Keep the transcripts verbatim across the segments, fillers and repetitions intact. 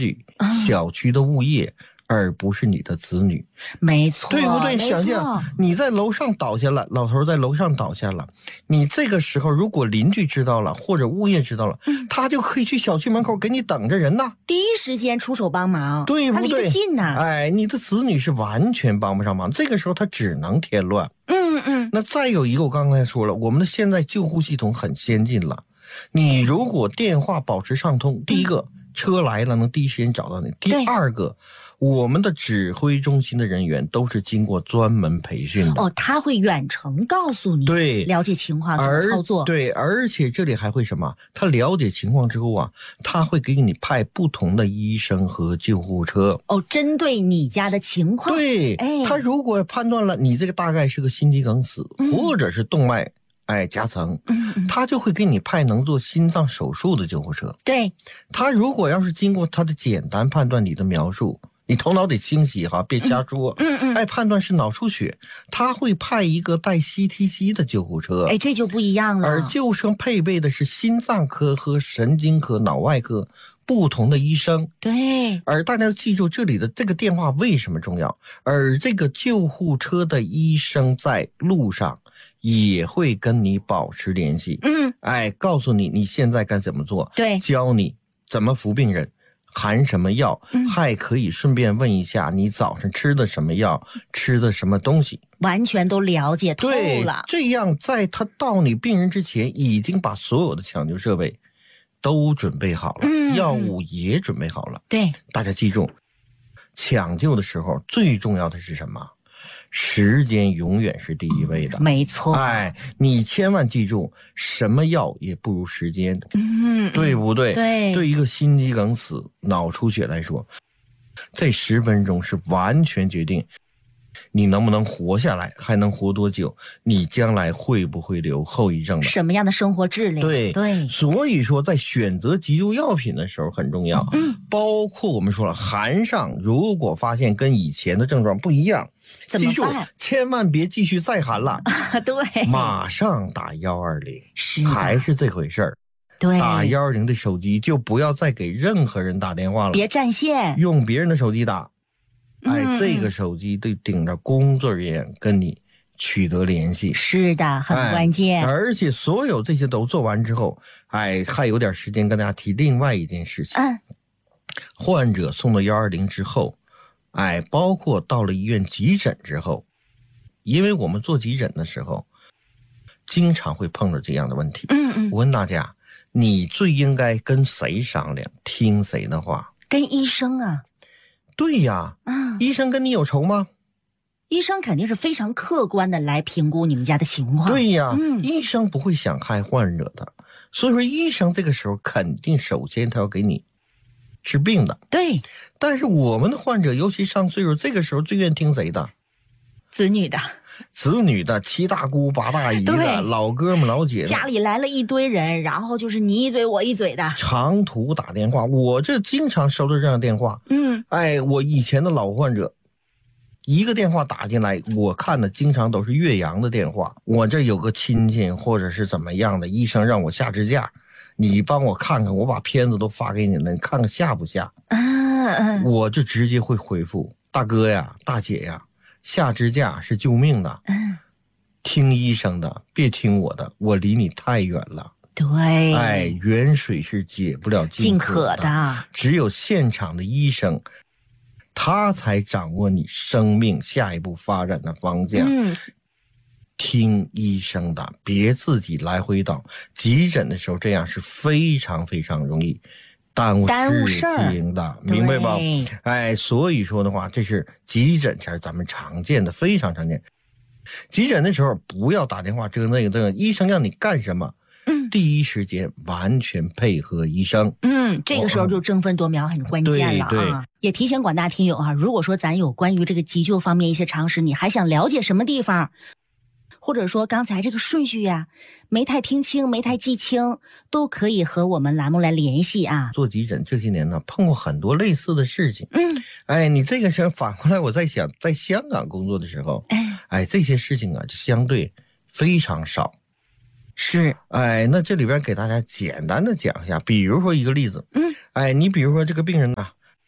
居、啊、小区的物业，而不是你的子女。 没错， 对不对？想象你在楼上倒下了，老头在楼上倒下了，你这个时候如果邻居知道了，或者物业知道了、嗯、他就可以去小区门口给你等着人呐， 第一时间出手帮忙， 对不对？ 他离得近呐。 哎，你的子女是完全帮不上忙，这个时候他只能添乱。 嗯嗯。 那再有一个，我刚才说了，我们的现在救护系统很先进了，你如果电话保持畅通，第一个、嗯、车来了能第一时间找到你，第二个我们的指挥中心的人员都是经过专门培训的。 哦，他会远程告诉你， 对， 了解情况怎么操作。 对，而且这里还会什么？他了解情况之后啊，他会给你派不同的医生和救护车。 哦，针对你家的情况。 对，哎、他如果判断了你这个大概是个心肌梗死，嗯、或者是动脉哎夹层， 嗯嗯， 他就会给你派能做心脏手术的救护车。 对， 他如果要是经过他的简单判断你的描述，你头脑得清晰哈，别瞎说。 嗯嗯， 哎，判断是脑出血，他会派一个带 C T C 的救护车。 哎，这就不一样了。 而救生配备的是心脏科和神经科、脑外科不同的医生。 对。 而大家要记住这里的这个电话为什么重要？而这个救护车的医生在路上也会跟你保持联系。 嗯， 哎，告诉你你现在该怎么做。 对， 教你怎么服病人。含什么药、 嗯、 还可以顺便问一下你早上吃的什么药，吃的什么东西， 完全都了解透了。 对，这样在他到你病人之前已经把所有的抢救设备都准备好了、 嗯、 药物也准备好了。 对， 大家记住，抢救的时候最重要的是什么？时间永远是第一位的。 没错。 哎，你千万记住，什么药也不如时间。 嗯， 对不对？ 对， 对一个心肌梗死、脑出血来说，这十分钟是完全决定你能不能活下来，还能活多久，你将来会不会留后遗症的， 什么样的生活质量。 对对， 所以说在选择急救药品的时候很重要。 嗯，包括我们说了，寒上如果发现跟以前的症状不一样， 怎么办？ 记住千万别继续再寒了。 对， 马上打一二零， 是还是这回事儿。 对， 打一二零的手机就不要再给任何人打电话了， 别占线， 用别人的手机打。哎， 嗯、 这个手机得顶着工作人员跟你取得联系。 是的，很关键、 哎。而且所有这些都做完之后，哎，还有点时间跟大家提另外一件事情。 嗯， 患者送到一二零之后，哎，包括到了医院急诊之后，因为我们做急诊的时候，经常会碰到这样的问题。 嗯嗯， 我问大家，你最应该跟谁商量，听谁的话？ 跟医生啊。 对呀， 嗯， 医生跟你有仇吗？ 医生肯定是非常客观的来评估你们家的情况。 对呀， 嗯， 医生不会想害患者的，所以说医生这个时候肯定首先他要给你治病的。 对， 但是我们的患者尤其上岁数，这个时候最愿听谁的？ 子女的。 子女的，七大姑八大姨的，老哥们老姐的， 家里来了一堆人，然后就是你一嘴我一嘴的， 长途打电话，我这经常收到这样的电话。 嗯， 哎，我以前的老患者，一个电话打进来，我看的经常都是岳阳的电话。我这有个亲戚或者是怎么样的，医生让我下支架，你帮我看看，我把片子都发给你了，你看看下不下？ 嗯嗯， 我就直接会回复大哥呀，大姐呀。下支架是救命的， 嗯， 听医生的，别听我的，我离你太远了。 对， 哎，远水是解不了近渴的， 近渴的， 只有现场的医生，他才掌握你生命下一步发展的方向。 嗯， 听医生的，别自己来回倒。急诊的时候这样是非常非常容易耽误事情的，明白吧？哎，所以说的话，这是急诊前咱们常见的，非常常见。急诊的时候不要打电话，这个那个这个，医生让你干什么？ 嗯， 第一时间完全配合医生。 嗯，这个时候就争分夺秒，很关键了啊！ 对对， 也提醒广大听友啊，如果说咱有关于这个急救方面一些常识，你还想了解什么地方？或者说刚才这个顺序呀、啊，没太听清，没太记清，都可以和我们栏目来联系啊。 做急诊这些年呢，碰过很多类似的事情。 嗯， 哎，你这个事反过来，我在想，在香港工作的时候， 哎， 哎，这些事情啊，就相对非常少。 是， 哎，那这里边给大家简单的讲一下，比如说一个例子， 嗯， 哎，你比如说这个病人呢、啊，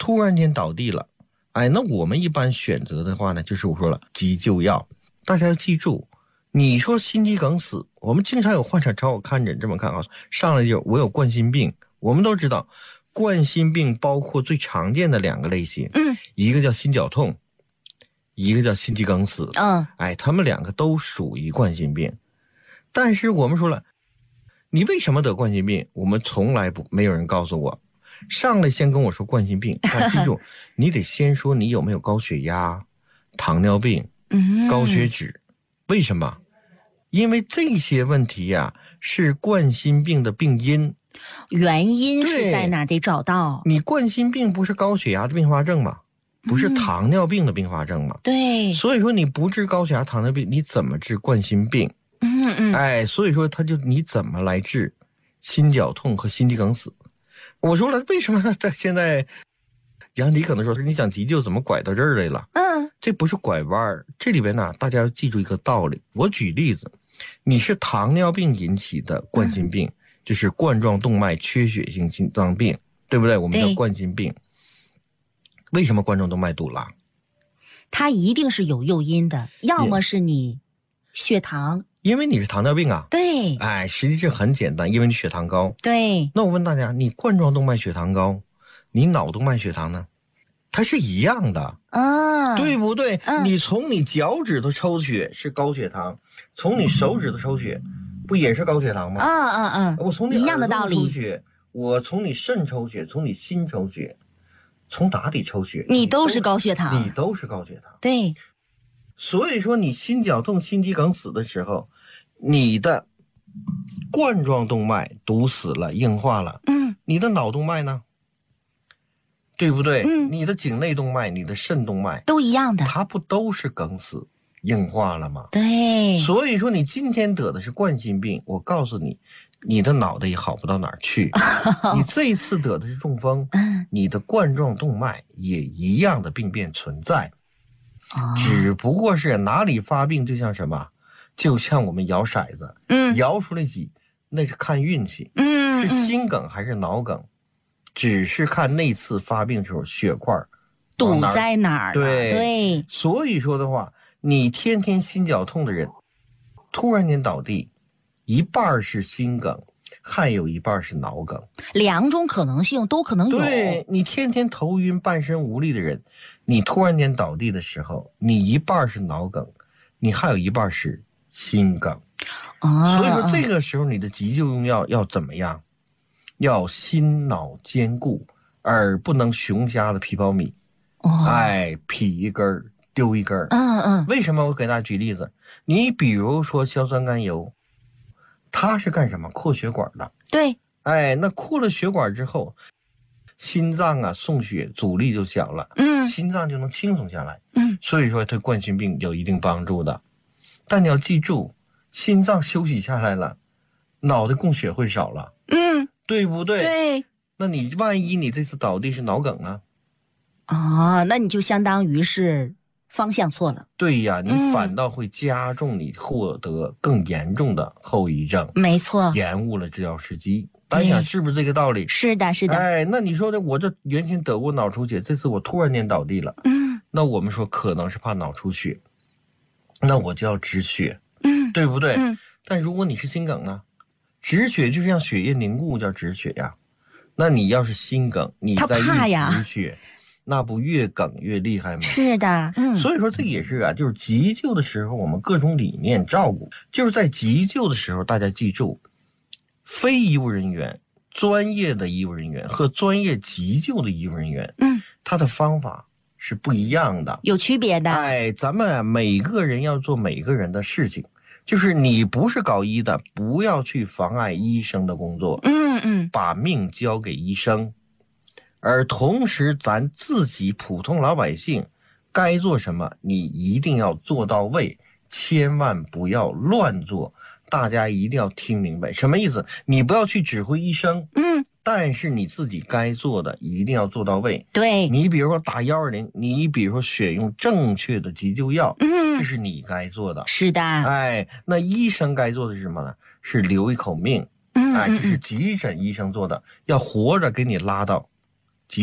突然间倒地了，哎，那我们一般选择的话呢，就是我说了急救药。大家要记住，你说心肌梗死，我们经常有患者找我看诊这么看啊，上来就我有冠心病。我们都知道冠心病包括最常见的两个类型， 嗯， 一个叫心绞痛，一个叫心肌梗死。 嗯， 哎，他们两个都属于冠心病。但是我们说了，你为什么得冠心病？我们从来不没有人告诉我。上来先跟我说冠心病，但记住，你得先说你有没有高血压、糖尿病、 嗯， 高血脂。为什么？因为这些问题呀、啊，是冠心病的病因。 原因是在哪得找到。 你冠心病不是高血压的并发症吗？不是糖尿病的并发症吗？ 对。 所以说你不治高血压、糖尿病，你怎么治冠心病？ 嗯嗯。 哎，所以说他就你怎么来治心绞痛和心肌梗死？我说了，为什么他现在杨迪可能说是你想急救怎么拐到这儿来了？ 嗯， 这不是拐弯，这里边呢，大家要记住一个道理。我举例子，你是糖尿病引起的冠心病。嗯，就是冠状动脉缺血性心脏病，对不对？我们叫冠心病。为什么冠状动脉堵了？ 它一定是有诱因的，要么是你血糖， 因为你是糖尿病啊。 对， 哎，实际上很简单，因为你血糖高。 对。 那我问大家，你冠状动脉血糖高，你脑动脉血糖呢？它是一样的啊， 对不对？ 嗯， 你从你脚趾头抽血是高血糖，从你手指头抽血。不也是高血糖吗？ 嗯嗯嗯， 我从你一样的道理。 抽血，我从你肾抽血，从你心抽血，从哪里抽血， 你都是高血糖， 你都是高血糖。 对， 所以说你心绞痛、心肌梗死的时候，你的冠状动脉堵死了、硬化了， 嗯， 你的脑动脉呢？对不对？ 嗯， 你的颈内动脉、你的肾动脉都一样的， 它不都是梗死？硬化了吗？ 对。 所以说你今天得的是冠心病，我告诉你，你的脑袋也好不到哪儿去。你这一次得的是中风， 嗯， 你的冠状动脉也一样的病变存在， 哦， 只不过是哪里发病就像什么，就像我们摇骰子， 嗯， 摇出来几，那是看运气， 嗯， 是心梗还是脑梗，只是看那次发病的时候血块堵在哪儿。 对对， 所以说的话。你天天心绞痛的人，突然间倒地，一半是心梗，还有一半是脑梗， 两种可能性都可能有。 对，你天天头晕、半身无力的人，你突然间倒地的时候，你一半是脑梗，你还有一半是心梗。 啊， 所以说这个时候你的急救用药要怎么样？要心脑兼顾，而不能熊瞎的皮苞米。 哦， 哎，劈一根儿。丢一根儿， 嗯嗯， 为什么？我给大家举例子，你比如说硝酸甘油，它是干什么？扩血管的。 对， 哎，那扩了血管之后，心脏啊送血阻力就小了， 嗯， 心脏就能轻松下来， 嗯， 所以说对冠心病有一定帮助的。但你要记住，心脏休息下来了，脑袋供血会少了， 嗯， 对不对？ 对。 那你万一你这次倒地是脑梗呢？ 啊，那你就相当于是。方向错了， 对呀，你反倒会加重你获得更严重的后遗症。 嗯、没错， 延误了治疗时机。大家想是不是这个道理？ 是的，是的。 哎，那你说的，我这原先得过脑出血，这次我突然间倒地了， 嗯， 那我们说可能是怕脑出血，那我就要止血， 嗯， 对不对？ 嗯。 但如果你是心梗呢，止血就是让血液凝固叫止血呀。那你要是心梗，你再一止血。那不越梗越厉害吗？ 是的，嗯， 所以说这也是啊，就是急救的时候，我们各种理念照顾，就是在急救的时候，大家记住，非医务人员、专业的医务人员和专业急救的医务人员， 嗯， 他的方法是不一样的， 有区别的。 哎，咱们、啊、每个人要做每个人的事情，就是你不是搞医的，不要去妨碍医生的工作， 嗯嗯， 把命交给医生。而同时咱自己普通老百姓该做什么你一定要做到位，千万不要乱做，大家一定要听明白什么意思。你不要去指挥医生， 嗯， 但是你自己该做的一定要做到位。 对， 你比如说打一二零，你比如说选用正确的急救药， 嗯， 这是你该做的。 是的， 哎，那医生该做的是什么呢？是留一口命， 嗯， 哎，这是急诊医生做的，要活着给你拉到